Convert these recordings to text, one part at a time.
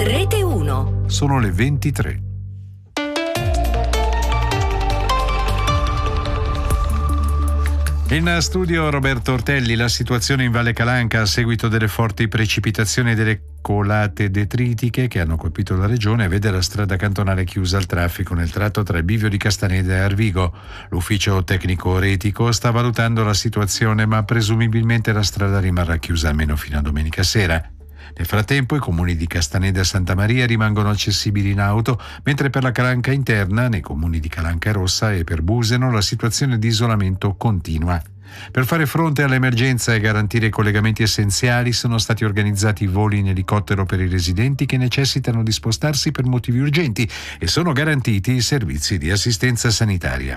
Rete 1. Sono le 23. In studio Roberto Ortelli. La situazione in Valle Calanca a seguito delle forti precipitazioni e delle colate detritiche che hanno colpito la regione vede la strada cantonale chiusa al traffico nel tratto tra il bivio di Castaneda e Arvigo. L'ufficio tecnico retico sta valutando la situazione, ma presumibilmente la strada rimarrà chiusa almeno fino a domenica sera. Nel frattempo i comuni di Castaneda e Santa Maria rimangono accessibili in auto, mentre per la Calanca interna, nei comuni di Calanca e Rossa e per Buseno, la situazione di isolamento continua. Per fare fronte all'emergenza e garantire i collegamenti essenziali sono stati organizzati voli in elicottero per i residenti che necessitano di spostarsi per motivi urgenti e sono garantiti i servizi di assistenza sanitaria.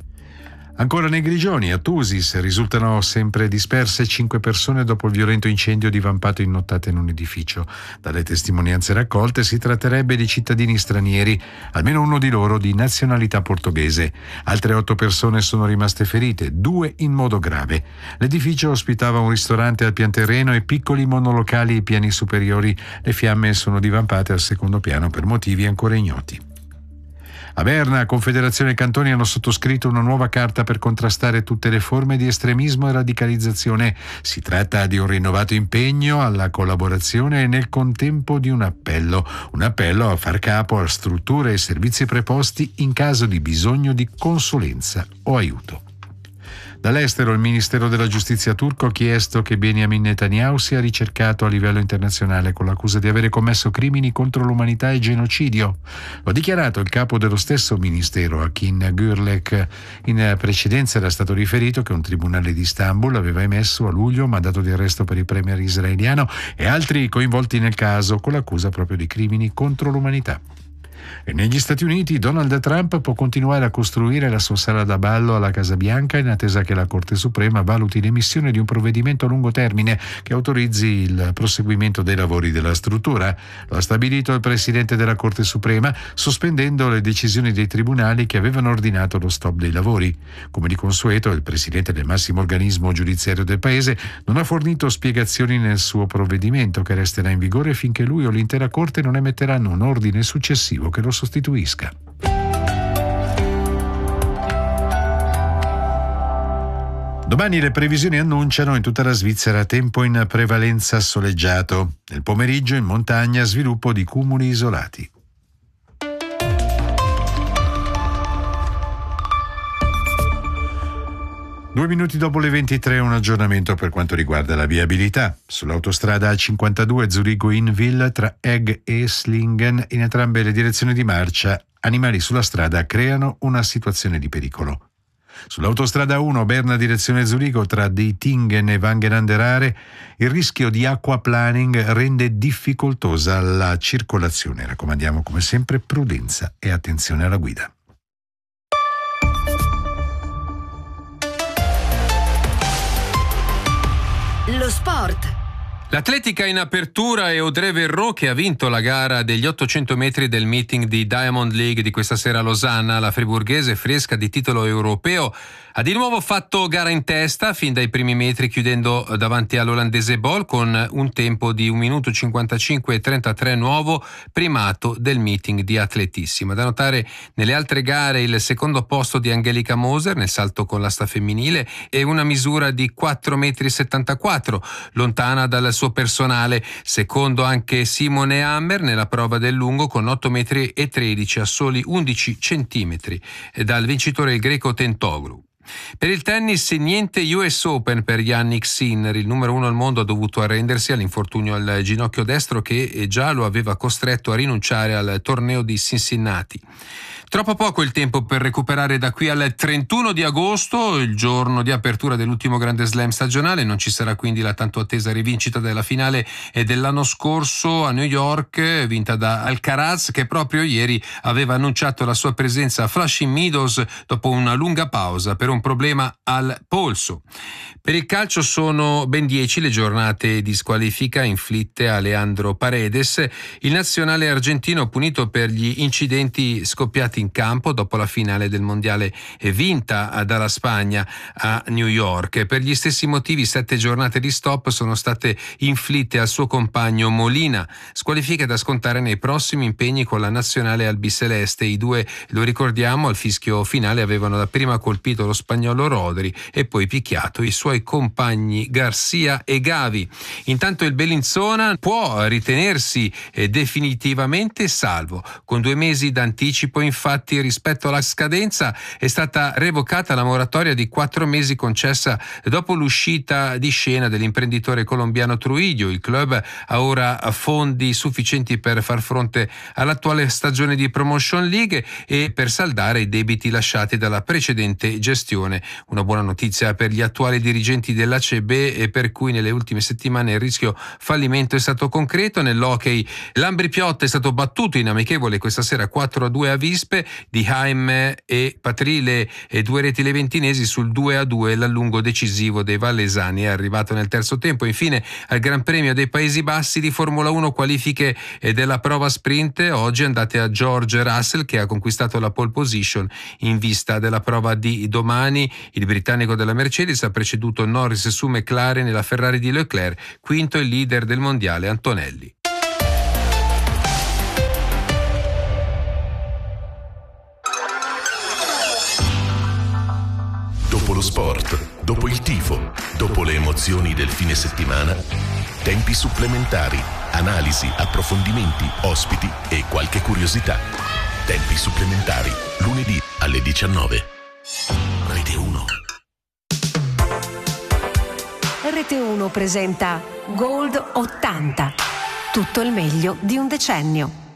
Ancora nei Grigioni, a Tusis, risultano sempre disperse 5 persone dopo il violento incendio divampato in nottata in un edificio. Dalle testimonianze raccolte si tratterebbe di cittadini stranieri, almeno uno di loro di nazionalità portoghese. Altre 8 persone sono rimaste ferite, 2 in modo grave. L'edificio ospitava un ristorante al pian terreno e piccoli monolocali ai piani superiori. Le fiamme sono divampate al secondo piano per motivi ancora ignoti. A Berna, Confederazione e Cantoni hanno sottoscritto una nuova carta per contrastare tutte le forme di estremismo e radicalizzazione. Si tratta di un rinnovato impegno alla collaborazione e nel contempo di un appello a far capo a strutture e servizi preposti in caso di bisogno di consulenza o aiuto. Dall'estero, il Ministero della Giustizia turco ha chiesto che Benjamin Netanyahu sia ricercato a livello internazionale con l'accusa di avere commesso crimini contro l'umanità e genocidio. Lo ha dichiarato il capo dello stesso ministero, Akin Gürlek. In precedenza era stato riferito che un tribunale di Istanbul aveva emesso a luglio un mandato di arresto per il premier israeliano e altri coinvolti nel caso con l'accusa proprio di crimini contro l'umanità. E negli Stati Uniti Donald Trump può continuare a costruire la sua sala da ballo alla Casa Bianca in attesa che la Corte Suprema valuti l'emissione di un provvedimento a lungo termine che autorizzi il proseguimento dei lavori della struttura. Lo ha stabilito il Presidente della Corte Suprema, sospendendo le decisioni dei tribunali che avevano ordinato lo stop dei lavori. Come di consueto, il Presidente del massimo organismo giudiziario del Paese non ha fornito spiegazioni nel suo provvedimento, che resterà in vigore finché lui o l'intera Corte non emetteranno un ordine successivo che lo sostituisca. Domani le previsioni annunciano in tutta la Svizzera tempo in prevalenza soleggiato. Nel pomeriggio in montagna sviluppo di cumuli isolati. Due minuti dopo le 23 un aggiornamento per quanto riguarda la viabilità. Sull'autostrada A52 Zurigo-Innville tra Egg e Slingen, in entrambe le direzioni di marcia, animali sulla strada creano una situazione di pericolo. Sull'autostrada 1 Berna direzione Zurigo tra Deitingen e Wangenanderare, il rischio di acquaplaning rende difficoltosa la circolazione. Raccomandiamo come sempre prudenza e attenzione alla guida. Lo sport. L'atletica in apertura è Audrey Verreau che ha vinto la gara degli 800 metri del meeting di Diamond League di questa sera a Losanna. La friburghese, fresca di titolo europeo, ha di nuovo fatto gara in testa fin dai primi metri, chiudendo davanti all'olandese Bol con un tempo di 1 minuto 55,33, nuovo primato del meeting di atletissima. Da notare nelle altre gare il secondo posto di Angelika Moser nel salto con l'asta femminile e una misura di 4,74 m, lontana dal suo personale. Secondo anche Simone Hammer nella prova del lungo con 8,13 m a soli 11 cm dal vincitore il greco Tentoglu. Per il tennis niente US Open per Jannik Sinner. Il numero 1 al mondo ha dovuto arrendersi all'infortunio al ginocchio destro che già lo aveva costretto a rinunciare al torneo di Cincinnati. Troppo poco il tempo per recuperare da qui al 31 di agosto, il giorno di apertura dell'ultimo Grande Slam stagionale. Non ci sarà quindi la tanto attesa rivincita della finale dell'anno scorso a New York, vinta da Alcaraz, che proprio ieri aveva annunciato la sua presenza a Flushing Meadows dopo una lunga pausa per un problema al polso. Per il calcio sono ben 10 le giornate di squalifica inflitte a Leandro Paredes, il nazionale argentino punito per gli incidenti scoppiati in campo dopo la finale del mondiale vinta dalla Spagna a New York. E per gli stessi motivi 7 giornate di stop sono state inflitte al suo compagno Molina, squalifiche da scontare nei prossimi impegni con la nazionale albiceleste. I due, lo ricordiamo, al fischio finale avevano dapprima colpito lo spagnolo Rodri e poi picchiato i suoi compagni Garcia e Gavi. Intanto il Bellinzona può ritenersi definitivamente salvo. Con 2 mesi d'anticipo, infatti, rispetto alla scadenza è stata revocata la moratoria di 4 mesi concessa dopo l'uscita di scena dell'imprenditore colombiano Trujillo. Il club ha ora fondi sufficienti per far fronte all'attuale stagione di Promotion League e per saldare i debiti lasciati dalla precedente gestione. Una buona notizia per gli attuali dirigenti dell'ACB, e per cui nelle ultime settimane il rischio fallimento è stato concreto. Nell'hockey l'Ambri Piotta è stato battuto in amichevole questa sera 4-2 a Vispe. Di Haim e Patrile e 2 reti leventinesi sul 2-2. L'allungo decisivo dei vallesani è arrivato nel terzo tempo. Infine al Gran Premio dei Paesi Bassi di Formula 1, qualifiche della prova sprint oggi andate a George Russell, che ha conquistato la pole position in vista della prova di domani. Il britannico della Mercedes ha preceduto Norris su McLaren e la Ferrari di Leclerc. Quinto il leader del mondiale Antonelli. Dopo lo sport, dopo il tifo, dopo le emozioni del fine settimana, tempi supplementari, analisi, approfondimenti, ospiti e qualche curiosità. Tempi supplementari, lunedì alle 19. Rete 1. Rete 1 presenta Gold 80. Tutto il meglio di un decennio.